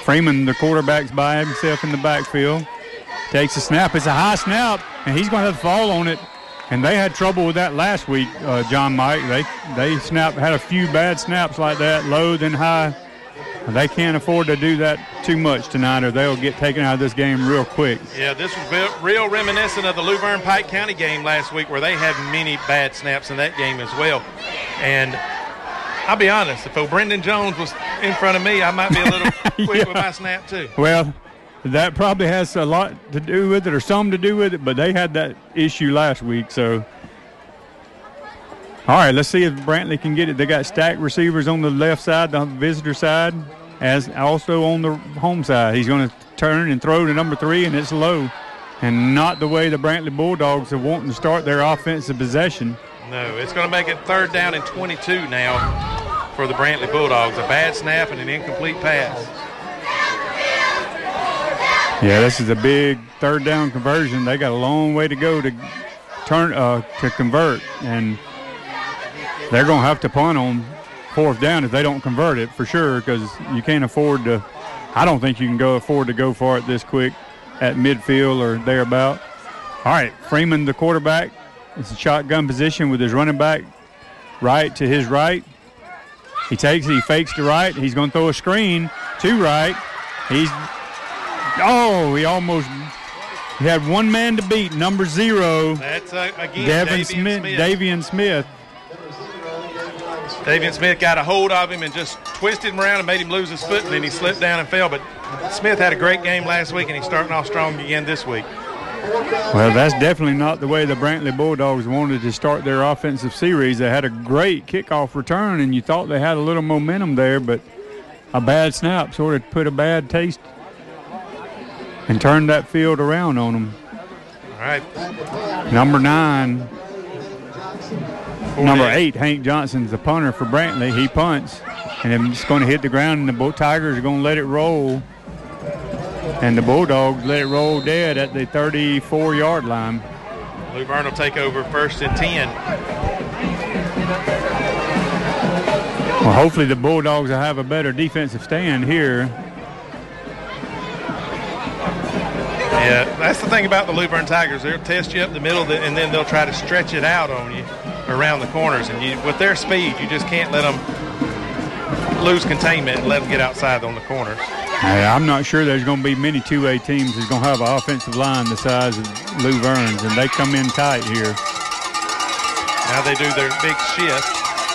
Freeman, the quarterback's by himself in the backfield. Takes a snap. It's a high snap, and he's going to have to fall on it. And they had trouble with that last week, John Mike. They had a few bad snaps like that, low then high. They can't afford to do that too much tonight, or they'll get taken out of this game real quick. Yeah, this was real reminiscent of the Luverne Pike County game last week, where they had many bad snaps in that game as well. And I'll be honest, if Brendan Jones was in front of me, I might be a little quick with my snap too. Well, that probably has a lot to do with it, or some to do with it, but they had that issue last week. So, all right, let's see if Brantley can get it. They got stacked receivers on the left side, the visitor side, as also on the home side. He's going to turn and throw to number 3, and it's low. And not the way the Brantley Bulldogs are wanting to start their offensive possession. No, it's going to make it 3rd down and 22 now for the Brantley Bulldogs. A bad snap and an incomplete pass. Yeah, this is a big 3rd down conversion. They got a long way to go to convert, and they're going to have to punt on 4th down if they don't convert it for sure, because you can't afford to. I don't think you can afford to go for it this quick at midfield or thereabout. All right, Freeman, the quarterback, it's a shotgun position with his running back right to his right. He fakes to right. He's going to throw a screen to right. He had one man to beat, number 0. That's, again, Davian Smith. Davian Smith got a hold of him and just twisted him around and made him lose his foot, and then he slipped down and fell. But Smith had a great game last week, and he's starting off strong again this week. Well, that's definitely not the way the Brantley Bulldogs wanted to start their offensive series. They had a great kickoff return, and you thought they had a little momentum there, but a bad snap sort of put a bad taste and turned that field around on them. All right. Number 9. Number 8, Hank Johnson's the punter for Brantley. He punts, and it's going to hit the ground, and the Tigers are going to let it roll. And the Bulldogs let it roll dead at the 34-yard line. Luverne will take over 1st and 10. Well, hopefully the Bulldogs will have a better defensive stand here. Yeah, that's the thing about the Luverne Tigers. They'll test you up the middle, and then they'll try to stretch it out on you around the corners. And with their speed, you just can't let them lose containment and let them get outside on the corners. Hey, I'm not sure there's going to be many 2A teams that's going to have an offensive line the size of Luverne's, and they come in tight here. Now they do their big shift.